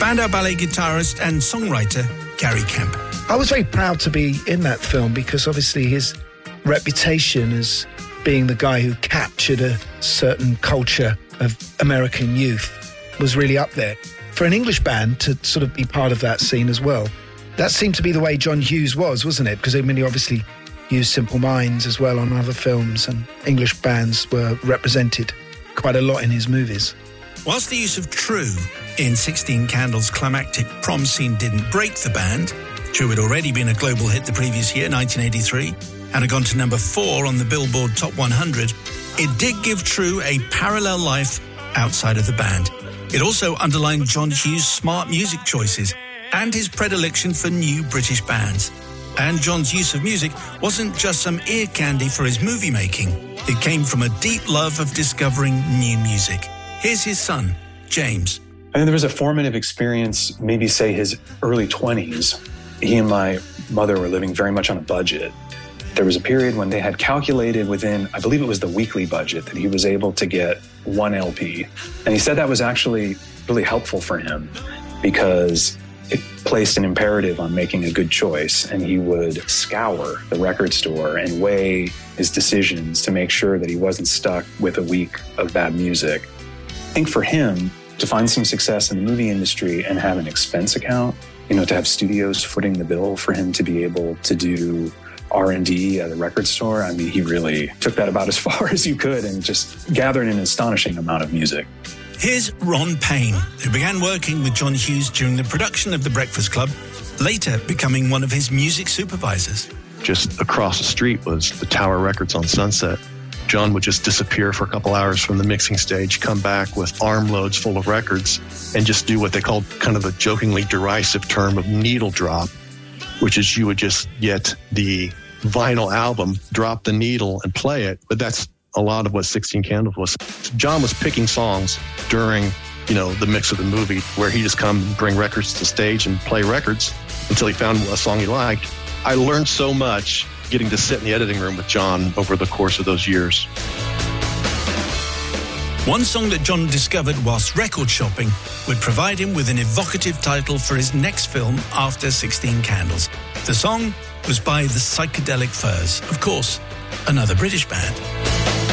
Spandau Ballet guitarist and songwriter Gary Kemp. I was very proud to be in that film because obviously his reputation as being the guy who captured a certain culture of American youth was really up there. For an English band to sort of be part of that scene as well, that seemed to be the way John Hughes was, wasn't it? Because I mean, he obviously used Simple Minds as well on other films, and English bands were represented quite a lot in his movies. Whilst the use of True in 16 Candles' climactic prom scene didn't break the band, True had already been a global hit the previous year, 1983, and had gone to number 4 on the Billboard Top 100, it did give True a parallel life outside of the band. It also underlined John Hughes' smart music choices and his predilection for new British bands. And John's use of music wasn't just some ear candy for his movie making. It came from a deep love of discovering new music. Here's his son, James. I think there was a formative experience, maybe say his early 20s. He and my mother were living very much on a budget. There was a period when they had calculated within, I believe it was the weekly budget, that he was able to get 1 LP. And he said that was actually really helpful for him because it placed an imperative on making a good choice, and he would scour the record store and weigh his decisions to make sure that he wasn't stuck with a week of bad music. I think for him, to find some success in the movie industry and have an expense account, to have studios footing the bill for him to be able to do R&D at a record store, I mean, he really took that about as far as you could and just gathered an astonishing amount of music. Here's Ron Payne, who began working with John Hughes during the production of The Breakfast Club, later becoming one of his music supervisors. Just across the street was the Tower Records on Sunset. John would just disappear for a couple hours from the mixing stage, come back with armloads full of records, and just do what they called kind of the jokingly derisive term of needle drop, which is you would just get the vinyl album, drop the needle, and play it. But that's a lot of what 16 Candles was. John was picking songs during, the mix of the movie, where he just come and bring records to the stage and play records until he found a song he liked. I learned so much getting to sit in the editing room with John over the course of those years. One song that John discovered whilst record shopping would provide him with an evocative title for his next film after 16 Candles. The song was by the Psychedelic Furs, of course, another British band.